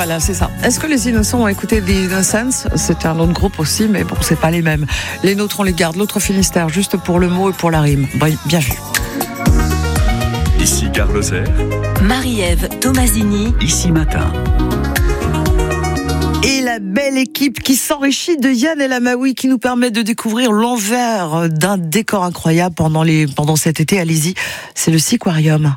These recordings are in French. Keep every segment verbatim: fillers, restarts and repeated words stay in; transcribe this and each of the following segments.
Voilà, c'est ça. Est-ce que les Innocents ont écouté The Innocents ? C'était un autre groupe aussi, mais bon, c'est pas les mêmes. Les nôtres, on les garde. L'autre Finistère, juste pour le mot et pour la rime. Bien vu. Ici Gare Lozère. Marie-Ève Tomasini. Ici Matin. Et la belle équipe qui s'enrichit de Yann El Amaoui, qui nous permet de découvrir l'envers d'un décor incroyable pendant, les, pendant cet été. Allez-y, c'est le Seaquarium.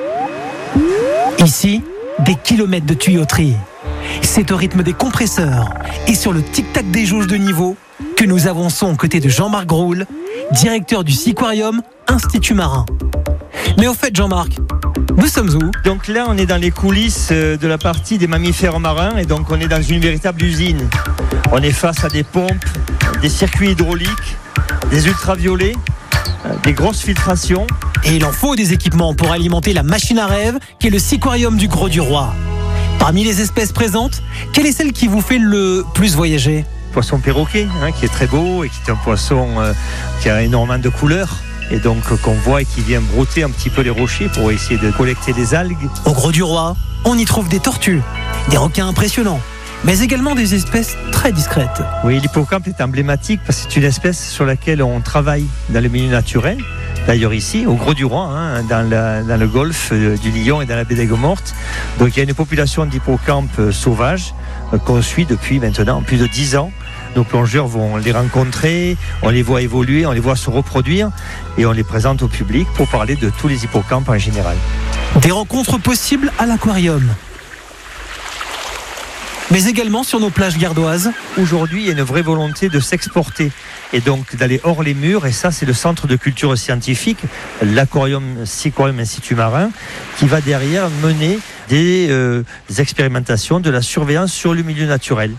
Ici, des kilomètres de tuyauterie. C'est au rythme des compresseurs et sur le tic-tac des jauges de niveau que nous avançons aux côtés de Jean-Marc Groul, directeur du Seaquarium, Institut Marin. Mais au fait, Jean-Marc, nous sommes où ? Donc là, on est dans les coulisses de la partie des mammifères marins et donc on est dans une véritable usine. On est face à des pompes, des circuits hydrauliques, des ultraviolets, des grosses filtrations. Et il en faut des équipements pour alimenter la machine à rêve qui est le Seaquarium du Gros du Roi. Parmi les espèces présentes, quelle est celle qui vous fait le plus voyager ? Poisson perroquet, hein, qui est très beau et qui est un poisson euh, qui a énormément de couleurs. Et donc qu'on voit et qui vient brouter un petit peu les rochers pour essayer de collecter des algues. Au Gros du Roi, on y trouve des tortues, des requins impressionnants, mais également des espèces très discrètes. Oui, l'hippocampe est emblématique parce que c'est une espèce sur laquelle on travaille dans le milieu naturel. D'ailleurs ici, au Gros du Roi, hein, dans, la, dans le golfe du Lion et dans la baie d'Aigues Mortes. Donc il y a une population d'hippocampes sauvages euh, qu'on suit depuis maintenant plus de dix ans. Nos plongeurs vont les rencontrer, on les voit évoluer, on les voit se reproduire et on les présente au public pour parler de tous les hippocampes en général. Des rencontres possibles à l'aquarium, mais également sur nos plages gardoises. Aujourd'hui, il y a une vraie volonté de s'exporter et donc d'aller hors les murs. Et ça, c'est le centre de culture scientifique, l'aquarium Seaquarium Institut Marin, qui va derrière mener des, euh, des expérimentations, de la surveillance sur le milieu naturel.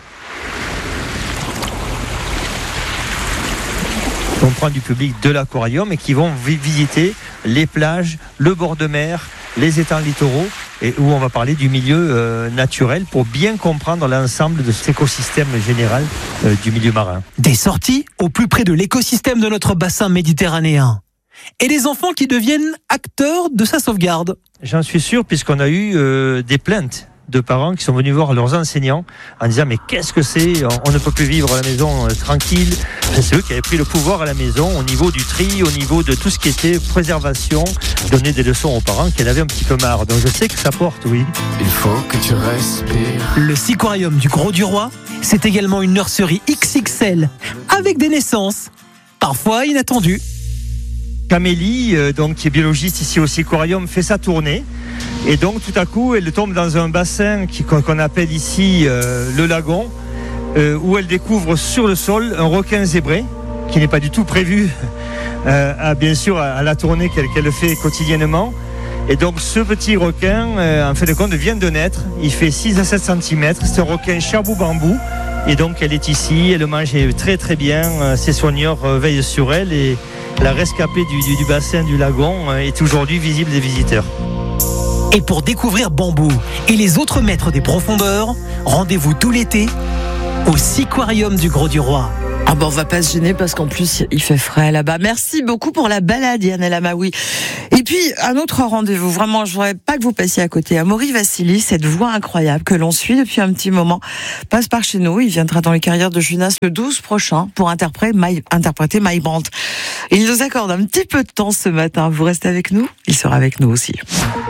On prend du public de l'aquarium et qui vont visiter les plages, le bord de mer, les étangs littoraux et où on va parler du milieu euh, naturel pour bien comprendre l'ensemble de cet écosystème général euh, du milieu marin. Des sorties au plus près de l'écosystème de notre bassin méditerranéen. Et des enfants qui deviennent acteurs de sa sauvegarde. J'en suis sûr puisqu'on a eu euh, des plaintes de parents qui sont venus voir leurs enseignants en disant mais qu'est-ce que c'est, on, on ne peut plus vivre à la maison euh, tranquille. C'est eux qui avaient pris le pouvoir à la maison au niveau du tri, au niveau de tout ce qui était préservation, donner des leçons aux parents qui en avaient un petit peu marre. Donc je sais que ça porte, oui. Il faut que tu respires. Le Seaquarium du Gros du Roi, c'est également une nurserie X X L avec des naissances, parfois inattendues. Camélie, euh, donc, qui est biologiste ici au Seaquarium, fait sa tournée. Et donc tout à coup, elle tombe dans un bassin qui, qu'on appelle ici euh, le lagon, euh, où elle découvre sur le sol un requin zébré, qui n'est pas du tout prévu, euh, à, bien sûr, à, à la tournée qu'elle, qu'elle fait quotidiennement. Et donc ce petit requin, euh, en fin de compte, vient de naître. Il fait six à sept centimètres. C'est un requin chabou-bambou. Et donc elle est ici, elle mange très très bien. Ses soigneurs euh, veillent sur elle et la rescapée du, du, du bassin du lagon euh, est aujourd'hui visible des visiteurs. Et pour découvrir Bambou et les autres maîtres des profondeurs, rendez-vous tout l'été au Seaquarium du Gros du Roi. Ah ben on va pas se gêner parce qu'en plus il fait frais là-bas. Merci beaucoup pour la balade Yann El Amaoui. Et puis un autre rendez-vous, vraiment je voudrais pas que vous passiez à côté. Amaury Vassili, cette voix incroyable que l'on suit depuis un petit moment, passe par chez nous. Il viendra dans les carrières de Junas le douze prochain pour interpréter My, interpréter My Band. Il nous accorde un petit peu de temps ce matin. Vous restez avec nous, il sera avec nous aussi.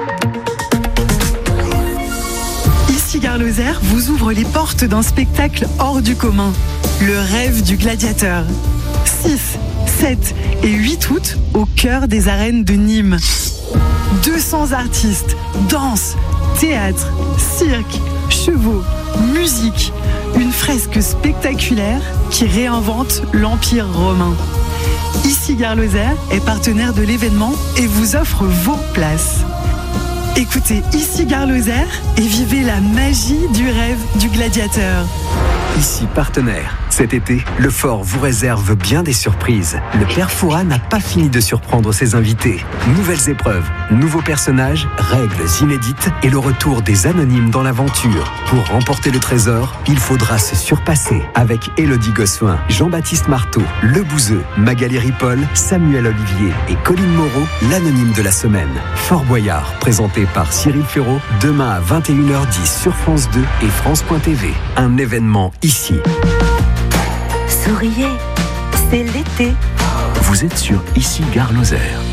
Ici Gare Lozère vous ouvre les portes d'un spectacle hors du commun. Le rêve du gladiateur. six, sept et huit août au cœur des arènes de Nîmes. deux cents artistes, danse, théâtre, cirque, chevaux, musique. Une fresque spectaculaire qui réinvente l'Empire romain. Ici Gare Lozère est partenaire de l'événement et vous offre vos places. Écoutez Ici Gare Lozère et vivez la magie du rêve du gladiateur. Ici partenaire. Cet été, le Fort vous réserve bien des surprises. Le Père Fouras n'a pas fini de surprendre ses invités. Nouvelles épreuves, nouveaux personnages, règles inédites et le retour des anonymes dans l'aventure. Pour remporter le trésor, il faudra se surpasser avec Élodie Gossuin, Jean-Baptiste Marteau, Le Bouzeux, Magali Ripoll, Samuel Olivier et Colline Moreau, l'anonyme de la semaine. Fort Boyard, présenté par Cyril Ferraud, demain à vingt et une heures dix sur France deux et France point T V. Un événement ici. Souriez, c'est l'été. Vous êtes sur Ici Gare Lozère.